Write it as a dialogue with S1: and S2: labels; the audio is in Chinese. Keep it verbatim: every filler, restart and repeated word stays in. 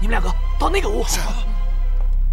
S1: 们两个到那个屋。
S2: 是啊。